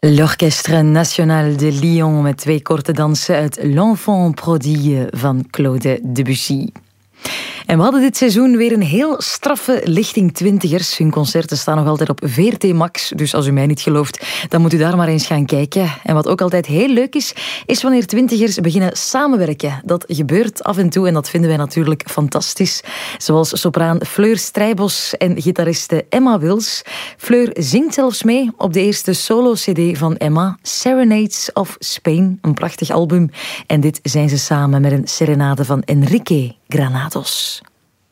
L'Orchestre National de Lyon met 2 korte dansen uit L'Enfant Prodigue van Claude Debussy. En we hadden dit seizoen weer een heel straffe lichting twintigers. Hun concerten staan nog altijd op VRT Max, dus als u mij niet gelooft, dan moet u daar maar eens gaan kijken. En wat ook altijd heel leuk is wanneer twintigers beginnen samenwerken. Dat gebeurt af en toe en dat vinden wij natuurlijk fantastisch. Zoals sopraan Fleur Strijbos en gitariste Emma Wils. Fleur zingt zelfs mee op de eerste solo-cd van Emma, Serenades of Spain, een prachtig album. En dit zijn ze samen met een serenade van Enrique Granados.